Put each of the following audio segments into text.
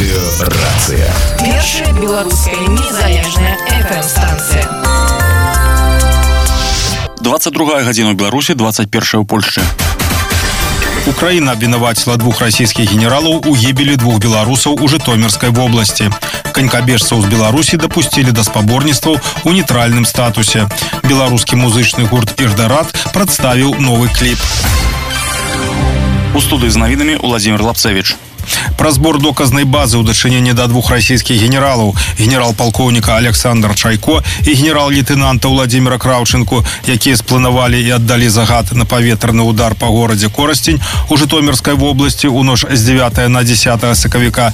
Радыёрацыя. Першая беларуская незалежная FM-станцыя. 22 гадзіна ў Беларусі, 21 ў Польшчы. Украина обвинуватила двух российских генералов у гибели двух белорусов у Житомирской области. Конькобежцев с Беларуси допустили до спаборніцтваў у нейтральным статусе. Беларускі музычны гурт «Ірдарат» представил новый клип. У студии с новинами Владимир Лапцевич. Про сбор доказной базы у дачынення до двух российских генералов, генерал-полковника Александра Чайко и генерал-лейтенанта Владимира Кравченко, якія спланавалі и отдали загад на поветрный удар по городе Коростень у Житомирской области у ноч с 9 на 10 сакавіка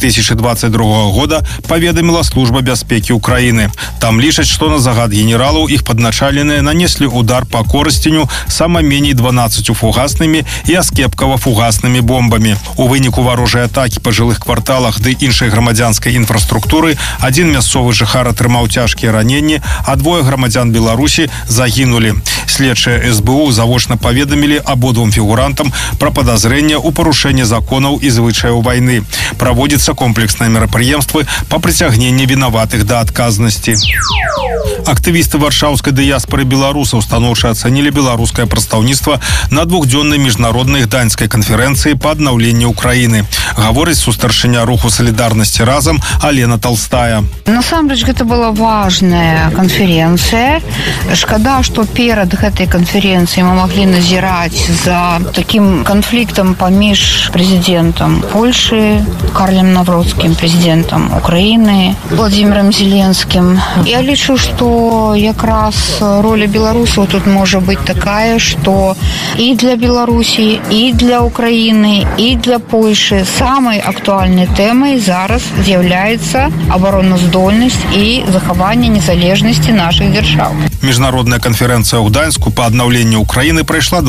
2022 года, поведомила служба бяспеки Украины. Там лічаць, что на загад генералов их подначаленные нанесли удар по Коростеню само менее 12 фугасными и аскепково-фугасными бомбами. У выніку ворожай атаки по жилых кварталах ды іншай грамадзянскай інфраструктуры один мясцовы жыхар атрымаў цяжкія раненні, а двое грамадзян Беларусі загінулі. Следчыя СБУ завочна паведамілі абодвум фігурантам пра падазрэнне ў парушэнні законаў і звычаяў вайны. Праводзіцца комплекснае мерапрыемствы па прыцягненні вінаватых да адказнасці. Актывісты варшаўскай дыяспоры беларусаў станоўча ацанілі беларускае прадстаўніцтва на двухдзённай міжнароднай гданьскай канферэнцыі па аднаўленню Украіны. Гаворыць сустаршыня руху салідарнасці разам Алена Толстая. Насамрэч, гэта была важная канферэнцыя. Шкада, што перад гэтай канферэнцыяй мы маглі назіраць за такім канфліктам паміж прэзідэнтам Польшы Карлем Навроцкім, прэзідэнтам Украіны Владимиром Зеленскім. Я лічу, што якраз роля беларусаў тут можа быць такая, што і для Беларусі, і для Украіны, і для Польши самой актуальной темой зараз з'яўляецца обороноздольнасць і захаванне незалежнасці наших дзяржаў. Міжнародная канферэнцыя ў Гданьску па аднаўленню Украіны прайшла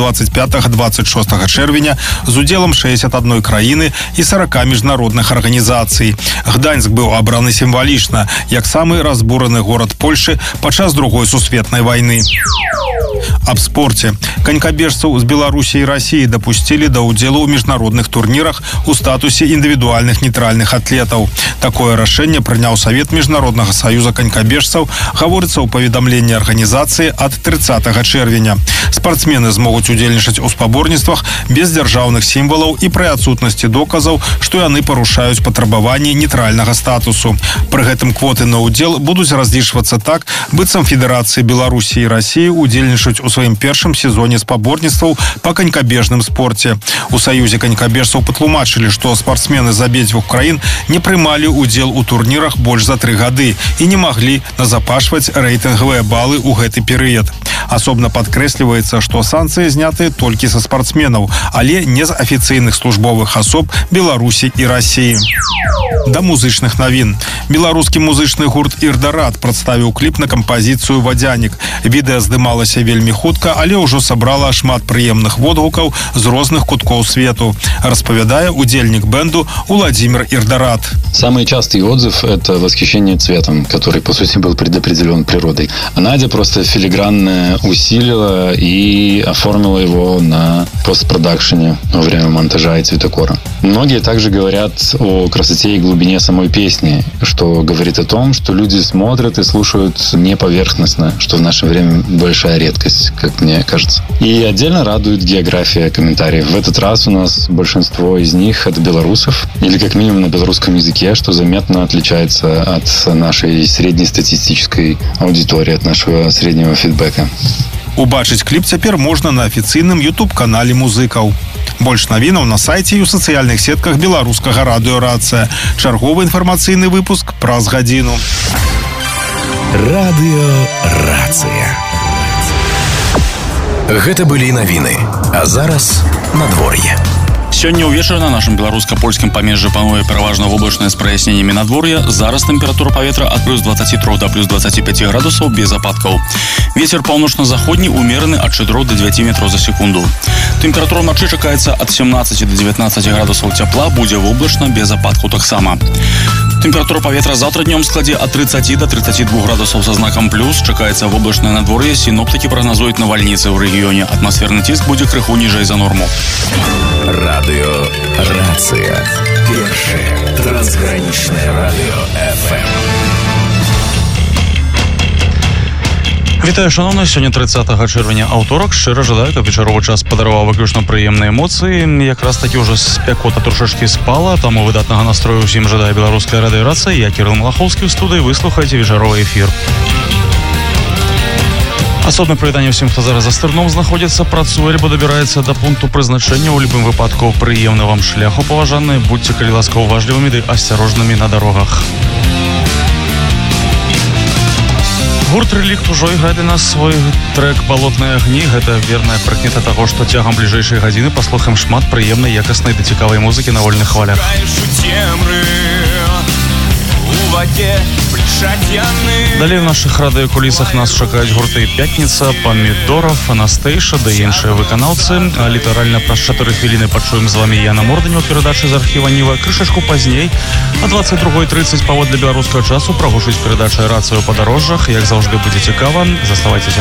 25-26 чэрвеня з удзелам 61 краіны і 40 міжнародных арганізацый. Гданьск быў абраны сімвалічна, як самы разбураны горад Польши падчас Другой сусветнай вайны. Аб спорте. Конькобежцев с Беларуси и России допустили до удзелу ў міжнародных турнірах у статусе индивидуальных нейтральных атлетаў. Такое рашэнне прыняў Савет Міжнароднага саюза конькобежцаў, гаворыцца ў паведамленні арганізацыі ад 30 чэрвеня. Спортсмены змогуць удзельнічаць у спаборніцтвах без дзяржаўных сімвалаў і пры адсутнасці доказаў, што яны парушаюць патрабаванні нейтральнага статусу. Пры гэтым квоты на удзел будуць разлічвацца так, быццам Федэрацыі Беларусі і России удзельнічаць у сваім першым сезоне спаборніцтваў па канькабежным спорце. У саюзе канькабежцаў патлумачылі, што спортсмены з абедзвюх краін не прымалі удзел у турнірах больш за 3 гады і не маглі назапашваць рэйтынгавыя балы ў гэты перыяд. Асобна падкрэсліваецца, што санкцыі знятыя толькі са спортсменаў, але не з афіцыйных службовых асоб Беларусі і России. Да музычных навін. Беларускі музычны гурт «Ірдарат» прадставіў кліп на кампазіцыю «Вадзянік». Відэа здымалася вельмі хутка, але ўжо сабрала шмат прыемных водгукаў з розных куткоў свету, распавядае удзельнік бэнду Владимир Ірдарат. Самый частый отзыв – это восхищение цветом, который, по сути, был предопределен природой. А Надя просто филигранно усилила и оформила его на постпродакшене во время монтажа и цветокора. Многие также говорят о красоте и глубине самой песни, что говорит о том, что люди смотрят и слушают не поверхностно, что в наше время большая редкость, как мне кажется. И отдельно радует география комментариев. В этот раз у нас большинство из них от белорусов, или как минимум на белорусском языке, что заметно отличается от нашей среднестатистической аудитории, от нашего среднего фидбэка. Убачыць кліп цяпер можна на афіцыйным YouTube-канале музыкаў. Больш навінаў на сайце і ў сацыяльных сетках беларускага радыёрацыя. Чарговы інфармацыйны выпуск праз гадзіну. Радыёрацыя. Гэта былі навіны. А зараз надвор'е. Сёння ўвечары на нашым беларуска-польскім памежжы пануе пераважна воблачнае з праясненнямі надвор'я. Зараз тэмпература паветра ад плюс 23 да плюс 25 градусаў без ападкаў. Вецер паўночна-заходні умераны ад 4 до 9 метраў за секунду. Тэмпература ночы чакаецца ад 17 до 19 градусаў цяпла, будзе воблачна без ападкаў таксама. Тэмпература паветра заўтра днём складзе ад 30 до 32 градусаў са знакам плюс. Чакаецца воблачнае надвор'е. Сіноптыкі прагназуюць навальніцы ў рэгіёне. Атмасферны ціск будзе крыху ніжэй за норму. Радыёрацыя. Першая Трансграничное радио FM. Вітаю, шановні. Сьогодні 30 червня, аўторак. Шчыра жадаю, каб вечаровы час падаруваў выключна прыемныя эмоцыі. Якраз такі ўжо спякота трошачкі спала, таму выдатнага настрою ўсім жадае беларуская радыёрацыя. Я Кірыл Малахоўскі ў студыі. Вы слухаеце вечаровы эфір. Асобнае прывітанне ўсім, хто зараз за стырном знаходзіцца, працуе альбо дабіраецца да пункту прызначэння. У любым выпадку прыемны вам шляху, паважаныя. Будьце, калі ласка, уважлівымі ды асцярожнымі на дарогах. Гурт «Рэлікт» ужо іграе для нас свой трек «Балотныя агні». Гэта верная прыкмета таго, што цягам бліжэйшай гадзіны паслухаем шмат прыемнай, якаснай ды цікавай музыкі на вольных хвалях. Далей в наших радыёкулісах нас чакаюць гурты «Пятніца», «Памідоров», «Анастейша» ды іншыя выканаўцы. А літаральна праз 4 хвіліны пачуем з вамі Яна Мордань у перадачы з архіва Ніва. Крышачку пазней, а 22:30 паводле беларускага часу прагучыць перадача «Рацыя ў падарожжах». Як заўжды будзе цікава, заставайцеся